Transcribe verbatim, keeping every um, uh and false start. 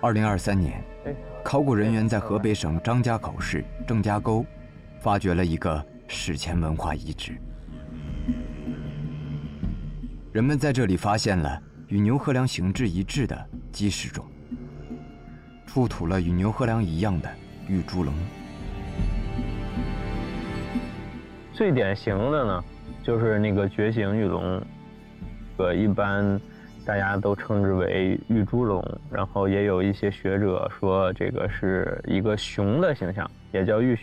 二零二三年，考古人员在河北省张家口市郑家沟发掘了一个史前文化遗址。人们在这里发现了与牛贺良形制一致的鸡石冢，出土了与牛贺良一样的玉猪龙。 最典型的呢，就是那个绝型玉龙，呃，一般大家都称之为玉猪龙，然后也有一些学者说这个是一个熊的形象，也叫玉熊。